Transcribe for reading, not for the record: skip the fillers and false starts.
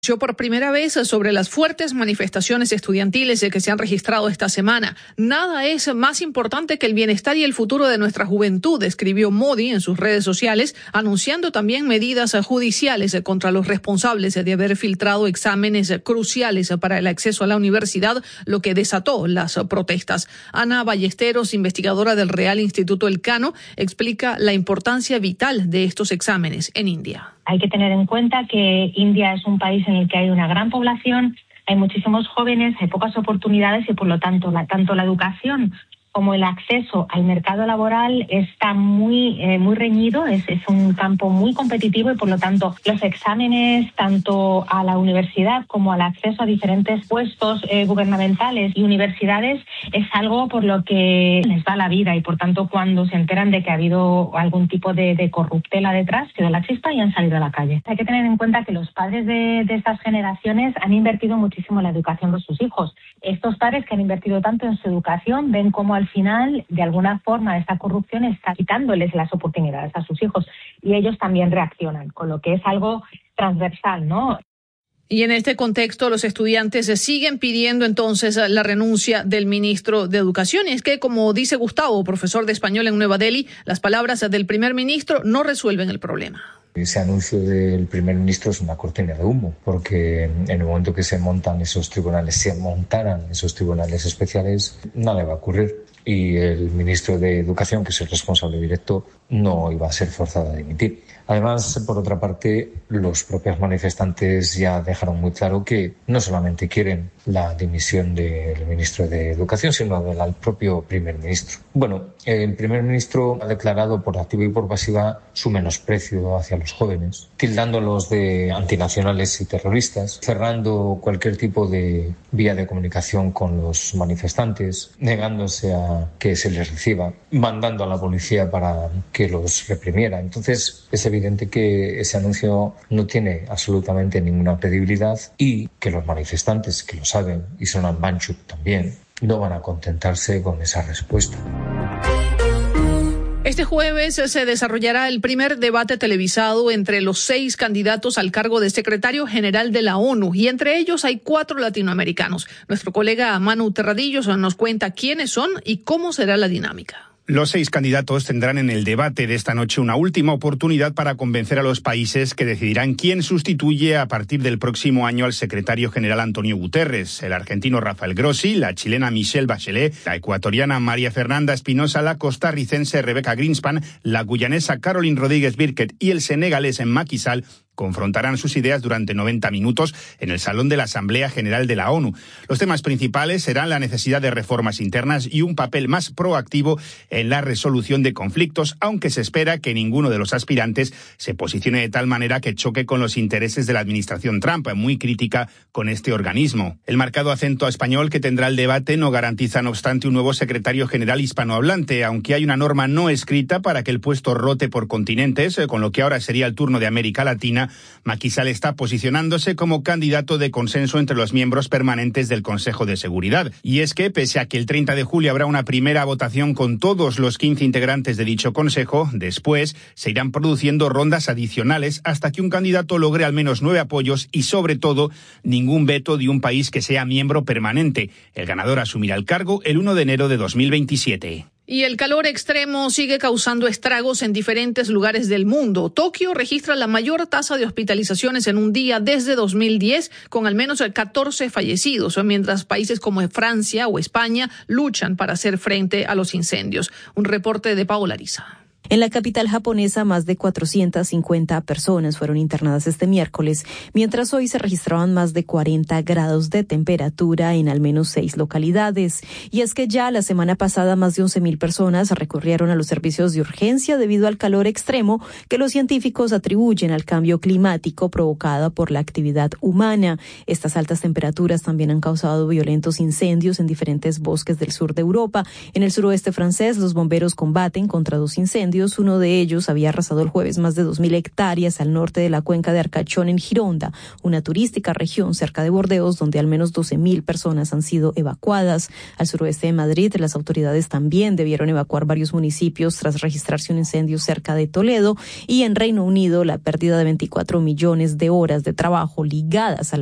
Por primera vez sobre las fuertes manifestaciones estudiantiles que se han registrado esta semana. Nada es más importante que el bienestar y el futuro de nuestra juventud, escribió Modi en sus redes sociales, anunciando también medidas judiciales contra los responsables de haber filtrado exámenes cruciales para el acceso a la universidad, lo que desató las protestas. Ana Ballesteros, investigadora del Real Instituto Elcano, explica la importancia vital de estos exámenes en India. Hay que tener en cuenta que India es un país en el que hay una gran población, hay muchísimos jóvenes, hay pocas oportunidades y por lo tanto tanto la educación como el acceso al mercado laboral está muy reñido, es un campo muy competitivo y por lo tanto los exámenes tanto a la universidad como al acceso a diferentes puestos gubernamentales y universidades es algo por lo que les va la vida y por tanto cuando se enteran de que ha habido algún tipo de corruptela detrás, se da la chispa y han salido a la calle. Hay que tener en cuenta que los padres de estas generaciones han invertido muchísimo en la educación de sus hijos. Estos padres que han invertido tanto en su educación ven cómo al final, de alguna forma, esta corrupción está quitándoles las oportunidades a sus hijos y ellos también reaccionan, con lo que es algo transversal, ¿no? Y en este contexto, los estudiantes siguen pidiendo entonces la renuncia del ministro de Educación. Y es que, como dice Gustavo, profesor de español en Nueva Delhi, las palabras del primer ministro no resuelven el problema. Ese anuncio del primer ministro es una cortina de humo, porque en el momento que se montaran esos tribunales especiales, nada va a ocurrir. Y el ministro de Educación, que es el responsable directo, no iba a ser forzado a dimitir. Además, por otra parte, los propios manifestantes ya dejaron muy claro que no solamente quieren la dimisión del ministro de Educación, sino del propio primer ministro. Bueno, el primer ministro ha declarado por activa y por pasiva su menosprecio hacia los jóvenes, tildándolos de antinacionales y terroristas, cerrando cualquier tipo de vía de comunicación con los manifestantes, negándose a que se les reciba, mandando a la policía para que los reprimiera. Entonces, es evidente que ese anuncio no tiene absolutamente ninguna credibilidad y que los manifestantes, que lo saben, y Sonam Wangchuk también, no van a contentarse con esa respuesta. Este jueves se desarrollará el primer debate televisado entre los 6 candidatos al cargo de secretario general de la ONU y entre ellos hay 4 latinoamericanos. Nuestro colega Manu Terradillos nos cuenta quiénes son y cómo será la dinámica. Los 6 candidatos tendrán en el debate de esta noche una última oportunidad para convencer a los países que decidirán quién sustituye a partir del próximo año al secretario general Antonio Guterres. El argentino Rafael Grossi, la chilena Michelle Bachelet, la ecuatoriana María Fernanda Espinosa, la costarricense Rebecca Greenspan, la guyanesa Caroline Rodríguez Birkett y el senegalés Macky Sall confrontarán sus ideas durante 90 minutos en el Salón de la Asamblea General de la ONU. Los temas principales serán la necesidad de reformas internas y un papel más proactivo en la resolución de conflictos, aunque se espera que ninguno de los aspirantes se posicione de tal manera que choque con los intereses de la administración Trump, muy crítica con este organismo. El marcado acento español que tendrá el debate no garantiza, no obstante, un nuevo secretario general hispanohablante, aunque hay una norma no escrita para que el puesto rote por continentes, con lo que ahora sería el turno de América Latina. Macky Sall está posicionándose como candidato de consenso entre los miembros permanentes del Consejo de Seguridad. Y es que, pese a que el 30 de julio habrá una primera votación con todos los 15 integrantes de dicho Consejo, después se irán produciendo rondas adicionales hasta que un candidato logre al menos 9 apoyos y, sobre todo, ningún veto de un país que sea miembro permanente. El ganador asumirá el cargo el 1 de enero de 2027. Y el calor extremo sigue causando estragos en diferentes lugares del mundo. Tokio registra la mayor tasa de hospitalizaciones en un día desde 2010, con al menos 14 fallecidos, mientras países como Francia o España luchan para hacer frente a los incendios. Un reporte de Paola Ariza. En la capital japonesa, más de 450 personas fueron internadas este miércoles, mientras hoy se registraban más de 40 grados de temperatura en al menos 6 localidades. Y es que ya la semana pasada más de 11.000 personas recurrieron a los servicios de urgencia debido al calor extremo que los científicos atribuyen al cambio climático provocado por la actividad humana. Estas altas temperaturas también han causado violentos incendios en diferentes bosques del sur de Europa. En el suroeste francés, los bomberos combaten contra 2 incendios incendios. Uno de ellos había arrasado el jueves más de 2.000 hectáreas al norte de la cuenca de Arcachón, en Gironda, una turística región cerca de Burdeos, donde al menos 12.000 personas han sido evacuadas. Al suroeste de Madrid, las autoridades también debieron evacuar varios municipios tras registrarse un incendio cerca de Toledo. Y en Reino Unido, la pérdida de 24 millones de horas de trabajo ligadas a